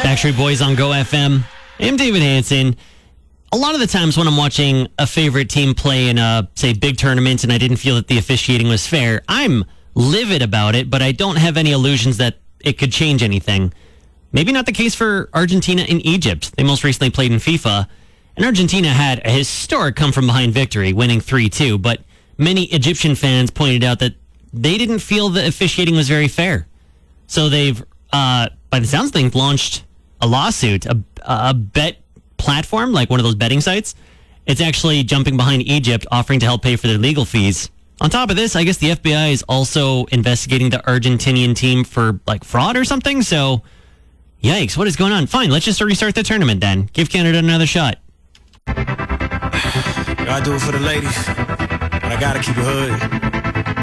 Backstreet Boys on Go FM. I'm David Hansen. A lot of the times when I'm watching a favorite team play in a, say, big tournament and I didn't feel that the officiating was fair, I'm livid about it, but I don't have any illusions that it could change anything. Maybe not the case for Argentina and Egypt. They most recently played in FIFA, and Argentina had a historic come-from-behind victory, winning 3-2, but many Egyptian fans pointed out that they didn't feel the officiating was very fair. So they've, by the sounds of things, launched a lawsuit, a bet platform, like one of those betting sites. It's actually jumping behind Egypt, offering to help pay for their legal fees. On top of this, I guess the FBI is also investigating the Argentinian team for, like, fraud or something, so yikes, what is going on? Fine, let's just restart the tournament then. Give Canada another shot. I do it for the ladies, but I gotta keep it hood.